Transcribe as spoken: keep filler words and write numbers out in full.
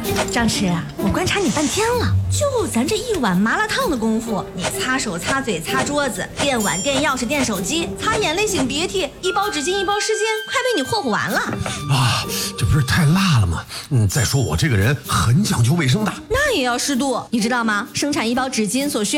张弛啊，我观察你半天了，就咱这一碗麻辣烫的功夫，你擦手、擦嘴、擦桌子，垫碗、垫钥匙、垫手机，擦眼泪、擤鼻涕，一包纸巾、一包湿巾，快被你霍霍完了啊！这不是太辣了吗？嗯，再说我这个人很讲究卫生的， 那也要适度，你知道吗？生产一包纸巾所需要